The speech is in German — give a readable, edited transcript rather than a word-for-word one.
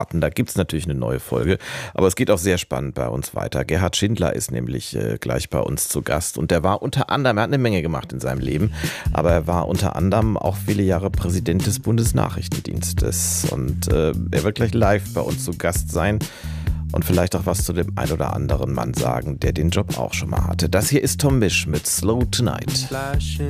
Da gibt es natürlich eine neue Folge, aber es geht auch sehr spannend bei uns weiter. Gerhard Schindler ist nämlich gleich bei uns zu Gast und der war unter anderem, er hat eine Menge gemacht in seinem Leben, aber er war unter anderem auch viele Jahre Präsident des Bundesnachrichtendienstes und er wird gleich live bei uns zu Gast sein und vielleicht auch was zu dem ein oder anderen Mann sagen, der den Job auch schon mal hatte. Das hier ist Tom Misch mit Slow Tonight.